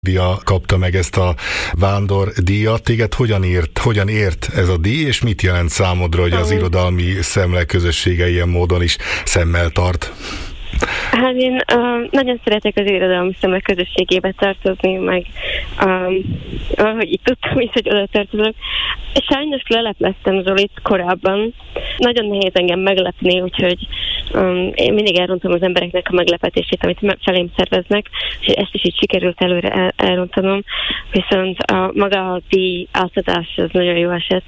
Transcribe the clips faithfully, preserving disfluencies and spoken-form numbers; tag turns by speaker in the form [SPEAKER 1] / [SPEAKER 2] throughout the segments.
[SPEAKER 1] Dia kapta meg ezt a Vándor díjat. Téged hogyan ért, hogyan ért ez a díj, és mit jelent számodra, hogy az irodalmi szemle közössége ilyen módon is szemmel tart?
[SPEAKER 2] Hát én uh, nagyon szeretek az irodalmi szemle közösségébe tartozni, meg um, ahogy itt tudtam is, hogy oda tartozok. Sajnos lelepleztem Zolit korábban. Nagyon nehéz engem meglepni, úgyhogy um, én mindig elrontom az embereknek a meglepetését, amit felém szerveznek, és ezt is így sikerült előre el, elrontanom. Viszont a maga a díj átadás az nagyon jó esett,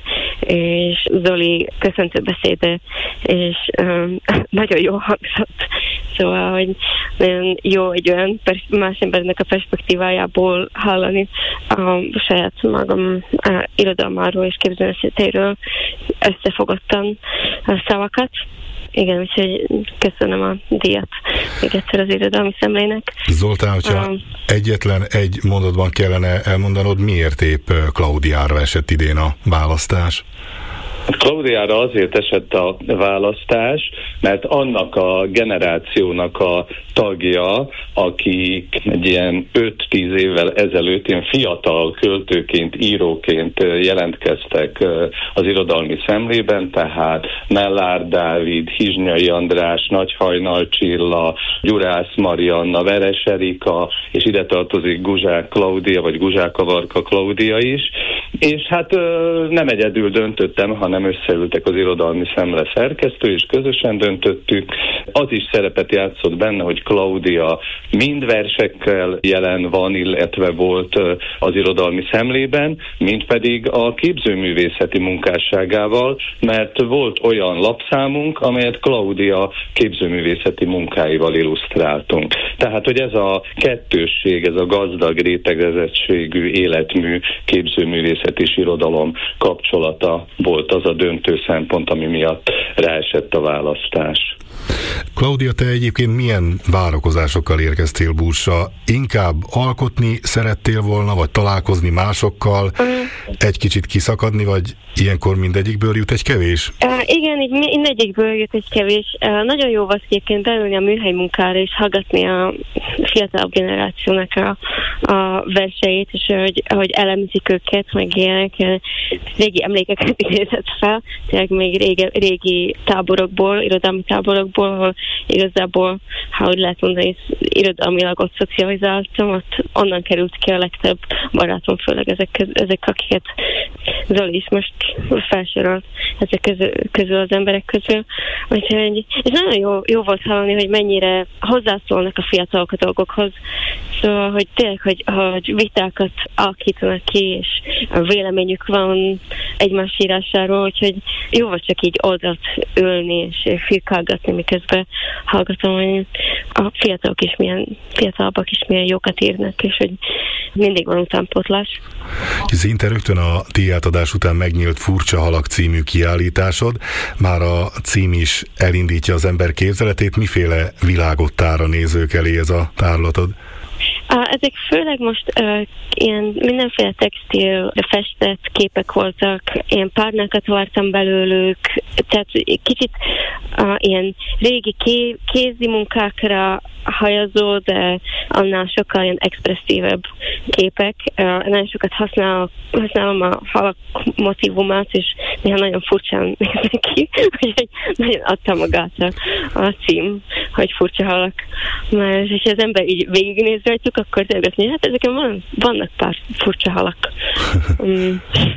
[SPEAKER 2] és Zoli köszöntő beszéde, és um, nagyon jó hangzott. Szóval, hogy nagyon jó egy olyan pers- más embernek a perspektívájából hallani a saját magam a irodalmáról és képzőművészetéről összefogottan a szavakat. Igen, úgyhogy köszönöm a díjat még egyszer az irodalmi szemlének.
[SPEAKER 1] Zoltán, hogyha um, egyetlen egy mondatban kellene elmondanod, miért épp Klaudiára esett idén a választás?
[SPEAKER 3] Klaudiára azért esett a választás, mert annak a generációnak a tagja, akik egy ilyen öt-tíz évvel ezelőtt ilyen fiatal költőként, íróként jelentkeztek az irodalmi szemlében, tehát Mellár Dávid, Hizsnyai András, Nagyhajnal Csilla, Gyurász Marianna, Veres Erika, és ide tartozik Guzsák Klaudia, vagy Guzsák Kavarka Klaudia is, és hát nem egyedül döntöttem, hanem összeültek az irodalmi szemle szerkesztő, és közösen döntöttük. Az is szerepet játszott benne, hogy Klaudia mind versekkel jelen van, illetve volt az irodalmi szemlében, mind pedig a képzőművészeti munkásságával, mert volt olyan lapszámunk, amelyet Klaudia képzőművészeti munkáival illusztráltunk. Tehát, hogy ez a kettősség, ez a gazdag rétegezettségű életmű képzőművészet és irodalom kapcsolata volt az a döntő szempont, ami miatt ráesett a választás.
[SPEAKER 1] Klaudia, te egyébként milyen várakozásokkal érkeztél Bursra? Inkább alkotni szerettél volna, vagy találkozni másokkal, egy kicsit kiszakadni, vagy ilyenkor mindegyikből jut egy kevés?
[SPEAKER 2] Uh, igen, így mindegyikből jut egy kevés. Uh, nagyon jó volt egyébként beülni a műhely munkára, és hallgatni a fiatalabb generációnak a, a verseit, és hogy, hogy elemezik őket, meg ilyenek, régi emlékeket idézett fel, tényleg még régi, régi táborokból, irodalmi táborokból, ahol igazából, ha úgy lehet mondani, irodalmilag ott szocializáltam, ott onnan került ki a legtöbb barátom, főleg ezek, ezek akiket Zoli is most felsorolt ezek közül, közül az emberek közül. Úgyhogy, és nagyon jó, jó volt hallani, hogy mennyire hozzászólnak a fiatalok a dolgokhoz. Szóval, hogy tényleg, hogy, hogy vitákat alakítanak ki, és a véleményük van egymás írásáról, úgyhogy jó volt csak így oldalt ülni, és firkálgatni, miközben hallgatom, hogy a fiatalok is milyen, fiatalabbak is milyen jókat írnak, és hogy mindig van utánpótlás.
[SPEAKER 1] Szinte rögtön a díjátadás után megnyílt Furcsa halak című kiállításod. Már a cím is elindítja az ember képzeletét. Miféle világot tár a nézők elé ez a tárlatod?
[SPEAKER 2] Ezek főleg most uh, ilyen mindenféle textil, festett képek voltak, ilyen párnákat vartam belőlük, tehát kicsit uh, ilyen régi ké, kézi munkákra hajazó, de annál sokkal ilyen expresszívebb képek. Uh, nagyon sokat használ, használom a halak motívumát, és néha nagyon furcsán néznek ki, úgyhogy nagyon adta magát a, a cím, hogy furcsa halak. Mert és az ember így végignéz rajtuk, akkor tényleg azt mondja, hát ezeken van, vannak pár furcsa halak. um,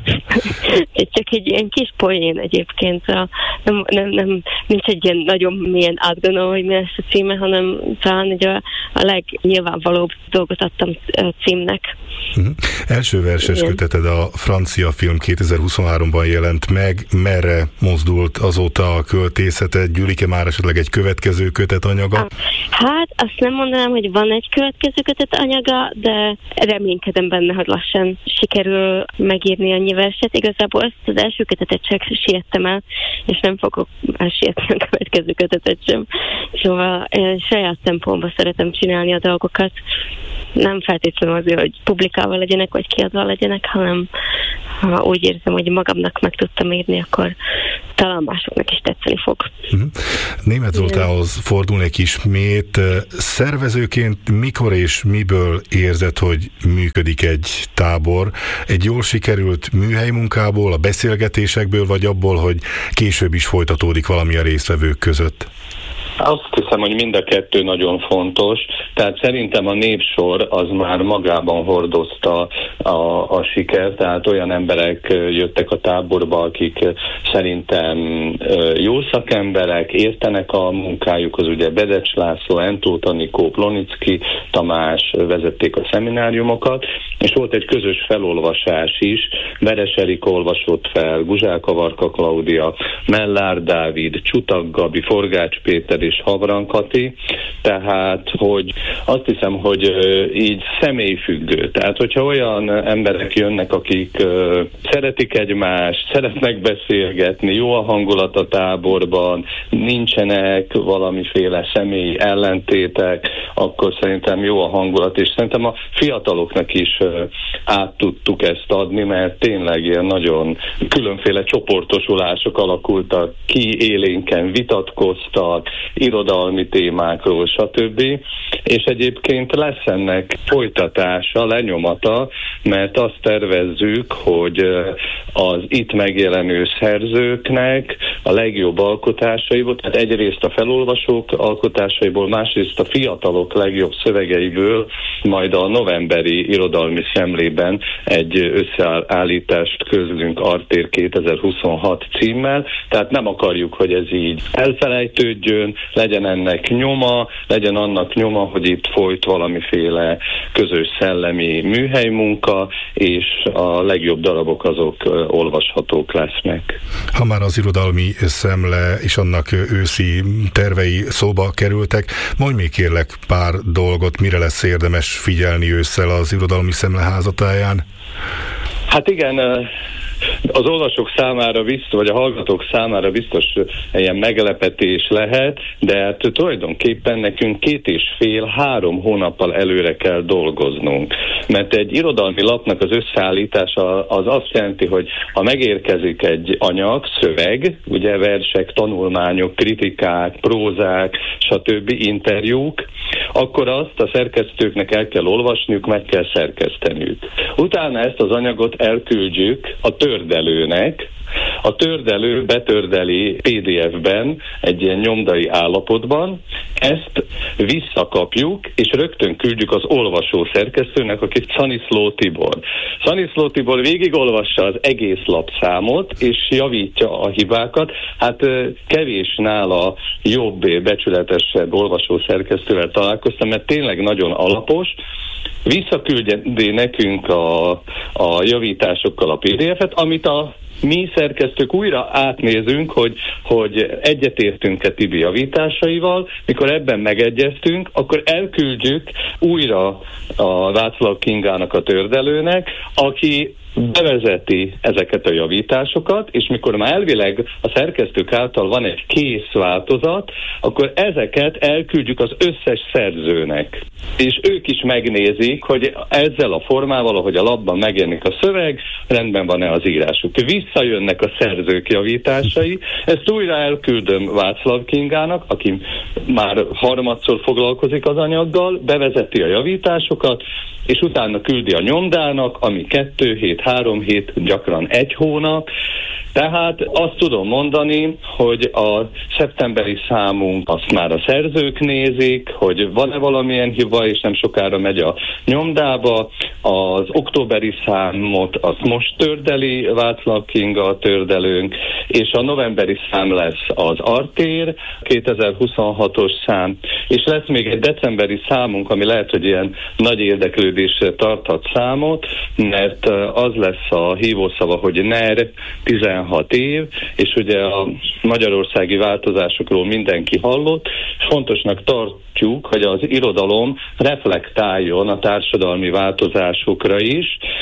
[SPEAKER 2] csak egy ilyen kis poén egyébként. A, nem, nem, nem, nincs egy ilyen nagyon mélyen átgondolva, hogy mi lesz a címe, hanem talán egy a, a legnyilvánvalóbb dolgot adtam a címnek.
[SPEAKER 1] Uh-huh. Első verses igen. Köteted a francia film kétezer-huszonháromban jelent meg. Merre mozdult azóta a költészeted? Gyűlik-e már esetleg egy következő kötetanyaga?
[SPEAKER 2] Hát azt nem mondanám, hogy van egy következő kötetanyaga, de reménykedem benne, hogy lassan sikerül megírni annyi verset. Igazából ezt az első kötetet csak siettem el, és nem fogok elsietni a következő kötetet sem. Szóval én saját tempómban szeretem csinálni a dolgokat. Nem feltétlenül azért, hogy publikálva legyenek, vagy kiadva legyenek, hanem ha úgy érzem, hogy magamnak meg tudtam írni, akkor, talán másoknak is tetszeni fog.
[SPEAKER 1] Uh-huh. Németh Zoltánhoz fordulnék ismét. Szervezőként mikor és miből érzed, hogy működik egy tábor? Egy jól sikerült műhelymunkából, a beszélgetésekből, vagy abból, hogy később is folytatódik valami a résztvevők között?
[SPEAKER 3] Azt hiszem, hogy mind a kettő nagyon fontos, tehát szerintem a névsor az már magában hordozta a, a sikert, tehát olyan emberek jöttek a táborba, akik szerintem jó szakemberek, értenek a munkájukhoz, ugye Bedecs László, Entóth Anikó, Plonicki Tamás vezették a szemináriumokat, és volt egy közös felolvasás is, Veres Erika olvasott fel, Guzsák Avarka Klaudia, Mellár Dávid, Csutak Gabi, Forgács Péter és Havran Kati, tehát hogy azt hiszem, hogy így személyfüggő. Tehát, hogyha olyan emberek jönnek, akik szeretik egymást, szeretnek beszélgetni, jó a hangulat a táborban, nincsenek valamiféle személyi ellentétek, akkor szerintem jó a hangulat, és szerintem a fiataloknak is át tudtuk ezt adni, mert tényleg ilyen nagyon különféle csoportosulások alakultak ki, élénken vitatkoztak, irodalmi témákról, stb. És egyébként lesz ennek folytatása, lenyomata, mert azt tervezzük, hogy az itt megjelenő szerzőknek a legjobb alkotásaiból, tehát egyrészt a felolvasók alkotásaiból, másrészt a fiatalok legjobb szövegeiből majd a novemberi irodalmi szemlében egy összeállítást közlünk Artér kétezer-huszonhat címmel, tehát nem akarjuk, hogy ez így elfelejtődjön, legyen ennek nyoma, legyen annak nyoma, hogy itt folyt valamiféle közös szellemi műhelymunka, és a legjobb darabok azok olvashatók lesznek.
[SPEAKER 1] Ha már az irodalmi szemle és annak őszi tervei szóba kerültek, mondj még kérlek pár dolgot, mire lesz érdemes figyelni ősszel az irodalmi szemle házatáján?
[SPEAKER 3] Hát igen, az olvasók számára biztos, vagy a hallgatók számára biztos ilyen meglepetés lehet, de hát tulajdonképpen nekünk két és fél, három hónappal előre kell dolgoznunk. Mert egy irodalmi lapnak az összeállítása az azt jelenti, hogy ha megérkezik egy anyag, szöveg, ugye versek, tanulmányok, kritikák, prózák, stb. Interjúk, akkor azt a szerkesztőknek el kell olvasniuk, meg kell szerkeszteniük. Utána ezt az anyagot elküldjük a tördelőnek, a tördelő betördeli pé dé ef-ben egy ilyen nyomdai állapotban, ezt visszakapjuk, és rögtön küldjük az olvasó szerkesztőnek, aki Szaniszló Tibor. Szaniszló Tibor végigolvassa az egész lapszámot, és javítja a hibákat. Hát kevés nála jobb, becsületesebb olvasó szerkesztővel találkoztam, mert tényleg nagyon alapos. Visszaküldi nekünk a, a javításokkal a pé dé ef-et, amit a mi szerkesztők újra átnézünk, hogy, hogy egyetértünk-e Tibi javításaival, mikor ebben megegyeztünk, akkor elküldjük újra a Václav Kingának, a tördelőnek, aki bevezeti ezeket a javításokat, és mikor már elvileg a szerkesztők által van egy kész változat, akkor ezeket elküldjük az összes szerzőnek. És ők is megnézik, hogy ezzel a formával, ahogy a lapban megjelenik a szöveg, rendben van-e az írásuk. Visszajönnek a szerzők javításai, ezt újra elküldöm Václav Kingának, aki már harmadszor foglalkozik az anyaggal, bevezeti a javításokat, és utána küldi a nyomdának, ami kettő hét, három hét, gyakran egy hónap. Tehát azt tudom mondani, hogy a szeptemberi számunk azt már a szerzők nézik, hogy van-e valamilyen hiba, és nem sokára megy a nyomdába. Az októberi számot azt most tördeli Václav Kinga, a tördelőnk, és a novemberi szám lesz az Artér, kétezer-huszonhatos szám, és lesz még egy decemberi számunk, ami lehet, hogy ilyen nagy érdeklődésre tarthat számot, mert az lesz a hívószava, hogy en e er tizenhat év, és ugye a magyarországi változásokról mindenki hallott, és fontosnak tartjuk, hogy az irodalom reflektáljon a társadalmi változásokra is,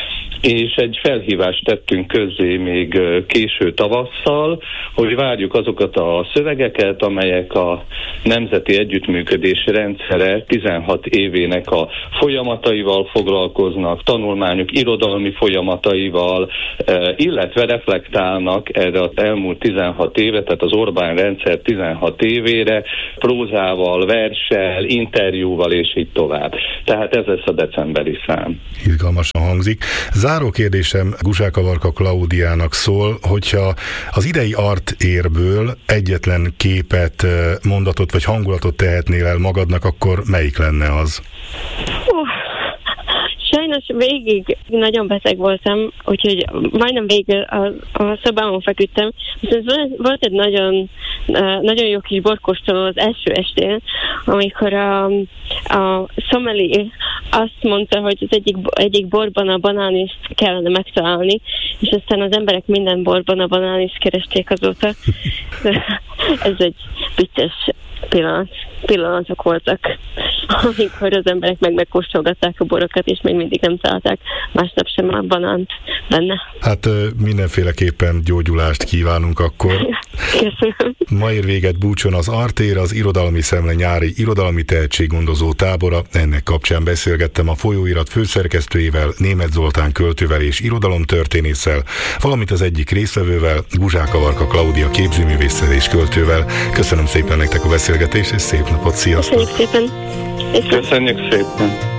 [SPEAKER 3] és egy felhívást tettünk közzé még késő tavasszal, hogy várjuk azokat a szövegeket, amelyek a Nemzeti Együttműködési Rendszere tizenhat évének a folyamataival foglalkoznak, tanulmányok irodalmi folyamataival, illetve reflektálnak erre az elmúlt tizenhat éve, tehát az Orbán rendszer tizenhat évére, prózával, verssel, interjúval és így tovább. Tehát ez lesz a decemberi szám.
[SPEAKER 1] Izgalmasan hangzik. Záró kérdésem Guzsák Avarka Klaudiának szól, hogyha az idei artérből egyetlen képet, mondatot vagy hangulatot tehetnél el magadnak, akkor melyik lenne az?
[SPEAKER 2] Uh, sajnos végig nagyon beteg voltam, úgyhogy majdnem végig a, a szobámon feküdtem, viszont volt egy nagyon, nagyon jó kis borkóstoló az első estén, amikor a, a szomeli azt mondta, hogy az egyik, egyik borban a banánist kellene megtalálni, és aztán az emberek minden borban a banánist keresték azóta. Ez egy vicces pillanat, pillanatok voltak, amikor az emberek meg megkóstolgatták a borokat, és még mindig nem találták másnap sem a banánt benne.
[SPEAKER 1] Hát mindenféleképpen gyógyulást kívánunk akkor.
[SPEAKER 2] Köszönöm.
[SPEAKER 1] Ma ér véget búcson az Artér, az Irodalmi Szemle nyári irodalmi tehetséggondozó tábora. Ennek kapcsán beszélgettem a folyóirat főszerkesztőjével, Németh Zoltán költővel és irodalomtörténésszel, valamint az egyik résztvevővel, Guzsák Avarka Klaudia képzőművésszel és költővel. Köszönöm szépen nektek a beszélgetést, és szép napot, sziasztok!
[SPEAKER 2] Köszönjük szépen!
[SPEAKER 3] Köszönjük szépen!